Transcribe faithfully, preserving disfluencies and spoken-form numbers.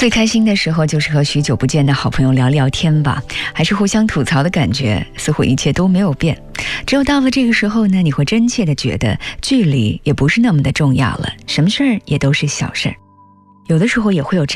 最开心的时候就是和许久不见的好朋友聊聊天吧，还是互相吐槽的感觉，似乎一切都没有变。只有到了这个时候呢，你会真切的觉得距离也不是那么的重要了，什么事儿也都是小事儿。有的时候也会有这